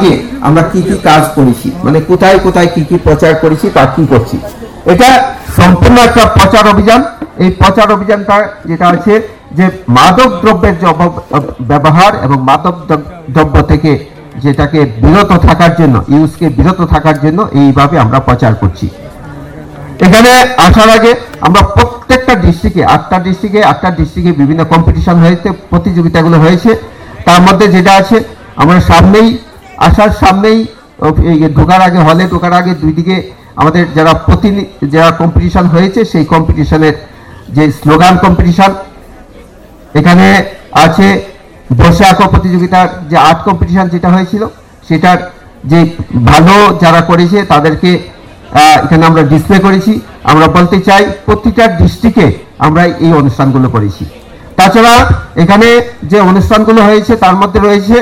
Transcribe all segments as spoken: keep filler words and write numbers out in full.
আগে আমরা কি কি কাজ করেছি, মানে কোথায় কোথায় কি কি প্রচার করেছি বা কি করছি। এটা সম্পূর্ণ একটা প্রচার অভিযান। এই প্রচার অভিযানটা যেটা আছে যে মাদক দ্রব্যের ব্যবহার এবং মাদক দ্রব্য থেকে যেটাকে বিরত থাকার জন্য, ইউজকে বিরত থাকার জন্য এইভাবে আমরা প্রচার করছি। এখানে আসার আগে আমরা প্রত্যেকটা ডিস্ট্রিক্টে, আটটা ডিস্ট্রিক্টে আটটা ডিস্ট্রিক্টে বিভিন্ন কম্পিটিশন হয়েছে, প্রতিযোগিতাগুলো হয়েছে। তার মধ্যে যেটা আছে আমরা সামনেই আসার সামনেই ঢোকার আগে, হলে ঢোকার আগে দুই দিকে আমাদের যারা প্রতি যারা কম্পিটিশন হয়েছে সেই কম্পিটিশনের যে স্লোগান কম্পিটিশন, এখানে আছে বসে আঁকো প্রতিযোগিতার যে আর্ট কম্পিটিশন যেটা হয়েছিল সেটার যে ভালো যারা করেছে তাদেরকে এখানে আমরা ডিসপ্লে করেছি। আমরা বলতে চাই প্রতিটা ডিস্ট্রিক্টে আমরা এই অনুষ্ঠানগুলো করেছি। তাছাড়া এখানে যে অনুষ্ঠানগুলো হয়েছে তার মধ্যে রয়েছে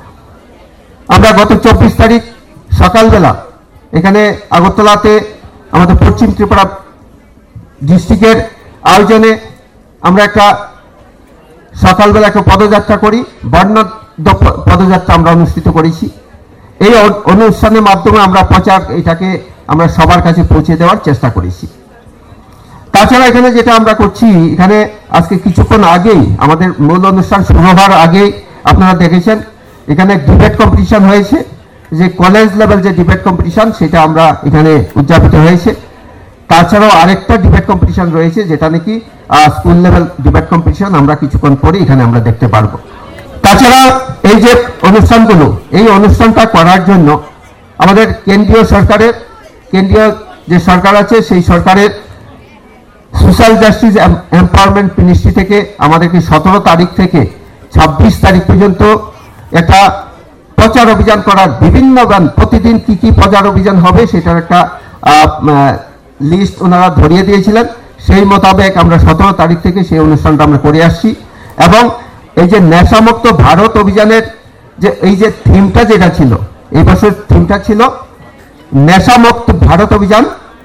আমরা গত চব্বিশ তারিখ সকালবেলা এখানে আগরতলাতে আমাদের পশ্চিম ত্রিপুরা ডিস্ট্রিক্টের আয়োজনে আমরা একটা সকালবেলা একটা পদযাত্রা করি, বর্ণ পদযাত্রা আমরা অনুষ্ঠিত করেছি। এই অনুষ্ঠানের মাধ্যমে আমরা প্রচার এটাকে আমরা সবার কাছে পৌঁছে দেওয়ার চেষ্টা করেছি। তাছাড়া এখানে যেটা আমরা করছি, এখানে আজকে কিছুক্ষণ আগেই আমাদের মূল অনুষ্ঠান শুরু হওয়ার আগেই আপনারা দেখেছেন এখানে ডিবেট কম্পিটিশন হয়েছে, যে কলেজ লেভেল যে ডিবেট কম্পিটিশন সেটা আমরা এখানে উদযাপিত হয়েছে। তাছাড়াও আরেকটা ডিবেট কম্পিটিশন রয়েছে যেটা নাকি স্কুল লেভেল ডিবেট কম্পিটিশন, আমরা কিছুক্ষণ পরে এখানে আমরা দেখতে পারবো। তাছাড়া এই যে অনুষ্ঠানগুলো, এই অনুষ্ঠানটা করার জন্য আমাদের কেন্দ্রীয় সরকারের কেন্দ্রীয় যে সরকার আছে সেই সরকারের সোশ্যাল জাস্টিস এম্পাওয়ারমেন্ট মিনিস্ট্রি থেকে আমাদেরকে সতেরো তারিখ থেকে ছাব্বিশ তারিখ পর্যন্ত একটা প্রচার অভিযান করার বিভিন্ন গান, প্রতিদিন কি কি প্রচার অভিযান হবে সেটার একটা লিস্ট ওনারা ধরিয়ে দিয়েছিলেন। সেই মোতাবেক আমরা সতেরো তারিখ থেকে সেই অনুষ্ঠানটা আমরা করে আসছি। এবং এই যে নেশামুক্ত ভারত অভিযানের যে এই যে থিমটা যেটা ছিল, এই বছর থিমটা ছিল নেশামুক্ত ভারত অভিযান,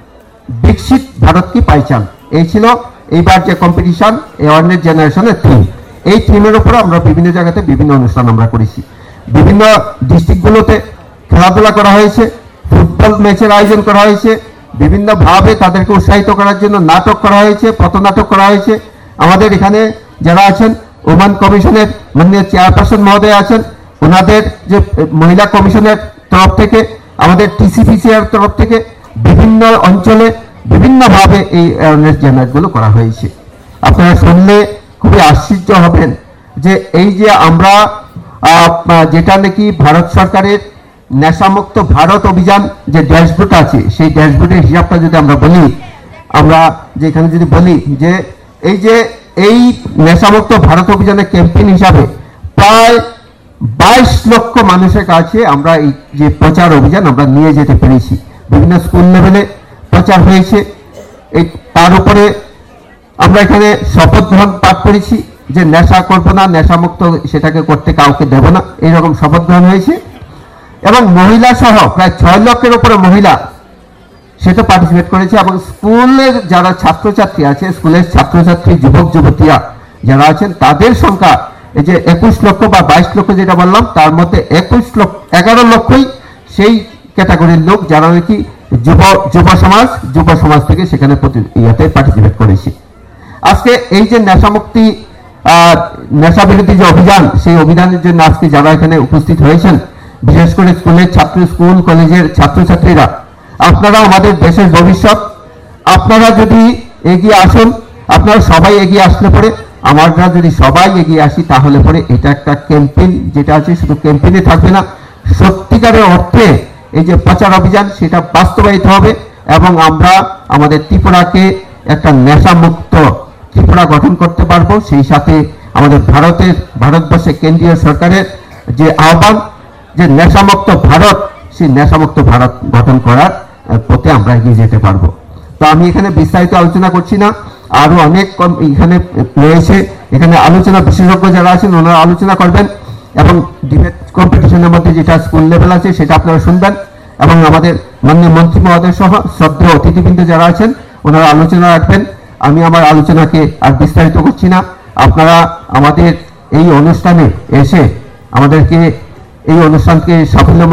বিকশিত ভারত কি পাইচান। এই ছিল এইবার যে কম্পিটিশন অ্যাওয়ারনেস জেনারেশনের থিম। এই থিমের উপর আমরা বিভিন্ন জায়গাতে বিভিন্ন অনুষ্ঠান আমরা করেছি। বিভিন্ন ডিস্ট্রিক্টগুলোতে খেলাধুলা করা হয়েছে, ফুটবল ম্যাচের আয়োজন করা হয়েছে, বিভিন্নভাবে তাদেরকে উৎসাহিত করার জন্য নাটক করা হয়েছে, পথনাটক করা হয়েছে। আমাদের এখানে যারা আছেন ওমান কমিশনের মাননীয় চেয়ারপারসন মহোদয় আছেন, ওনাদের যে মহিলা কমিশনের তরফ থেকে, আমাদের টিসিপিসিআর তরফ থেকে বিভিন্ন অঞ্চলে বিভিন্নভাবে এই অ্যাওয়ারনেস জেনারেটগুলো করা হয়েছে। আপনারা শুনলে খুবই আশ্চর্য হবেন যে এই যে আমরা যেটা নাকি ভারত সরকারের নেশামুক্ত ভারত অভিযান যে ড্যাশবোর্ড আছে, সেই ড্যাশবোর্ডের হিসাবটা যদি আমরা বলি, আমরা যেখানে যদি বলি যে এই যে এই নেশামুক্ত ভারত অভিযানের ক্যাম্পেইন হিসাবে প্রায় বাইশ লক্ষ মানুষের কাছে আমরা এই যে প্রচার অভিযান আমরা নিয়ে যেতে পেরেছি। বিভিন্ন স্কুল লেভেলে প্রচার হয়েছে। এই তার উপরে আমরা এখানে শপথ গ্রহণ পাঠ করেছি যে নেশা করবো না, নেশামুক্ত সেটাকে করতে কাউকে দেব না, এইরকম শপথ গ্রহণ হয়েছে। এবং মহিলা সহ প্রায় ছয় লক্ষের উপরে মহিলা সেটা পার্টিসিপেট করেছে। এবং স্কুলের যারা ছাত্রছাত্রী আছে, স্কুলের ছাত্রছাত্রী যুবক যুবতীরা যারা আছেন তাদের সংখ্যা এই যে একুশ লক্ষ বা বাইশ লক্ষ যেটা বললাম, তার মধ্যে একুশ লক্ষ এগারো লক্ষই সেই ক্যাটাগরির লোক যারা নাকি যুব যুব সমাজ যুব সমাজ থেকে সেখানে ইয়াতে পার্টিসিপেট করেছে। আজকে এই যে নেশামুক্তি নেশা বিরোধী যে অভিযান, সেই অভিযানের জন্য আজকে যারা এখানে উপস্থিত হয়েছেন, বিশেষ করে স্কুলের ছাত্র স্কুল কলেজের ছাত্রছাত্রীরা, আপনারা আমাদের দেশের ভবিষ্যৎ। আপনারা যদি এগিয়ে আসুন, আপনারা সবাই এগিয়ে আসলে পরে, আমরা যদি সবাই এগিয়ে আসি তাহলে পরে এটা একটা ক্যাম্পেইন যেটা আছে শুধু ক্যাম্পেইনে থাকবে না, সত্যিকারের অর্থে এই যে প্রচার অভিযান সেটা বাস্তবায়িত হবে। এবং আমরা আমাদের ত্রিপুরাকে একটা নেশামুক্ত ত্রিপুরা গঠন করতে পারবো। সেই সাথে আমাদের ভারতের ভারতবর্ষের কেন্দ্রীয় সরকারের যে আহ্বান যে নেশামুক্ত ভারত, সেই নেশামুক্ত ভারত গঠন করার পথে আমরা এগিয়ে যেতে পারবো। তো আমি এখানে বিস্তারিত আলোচনা করছি না, আরো অনেক এখানে রয়েছে। এখানে আলোচনা বিশেষজ্ঞ যারা আছেন ওনারা আলোচনা করবেন। এবং ডিবেট কম্পিটিশনের মধ্যে যেটা স্কুল লেভেল আছে সেটা আপনারা শুনবেন। এবং আমাদের মাননীয় মন্ত্রী মহোদয় সহ শ্রদ্ধেয় অতিথিবৃন্দ যারা আছেন ওনারা আলোচনা রাখবেন। আমি আমার আলোচনাকে আর বিস্তারিত করছি না। আপনারা আমাদের এই অনুষ্ঠানে এসে আমাদেরকে এই অনুষ্ঠানকে সাফল্য